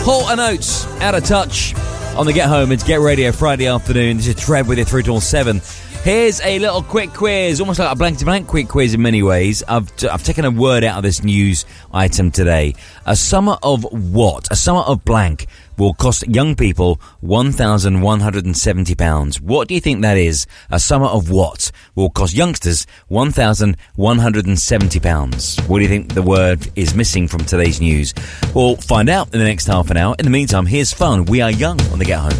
Hall & Oates, Out of Touch. On the Get Home, it's Get Radio Friday afternoon. This is Trev with you through till 7. Here's a little quick quiz, almost like a blank-to-blank quick quiz in many ways. I've taken a word out of this news item today. A summer of what? A summer of blank will cost young people £1,170. What do you think that is? A summer of what will cost youngsters £1,170? What do you think the word is missing from today's news? We'll find out in the next half an hour. In the meantime, here's fun. We Are Young on the Get Home.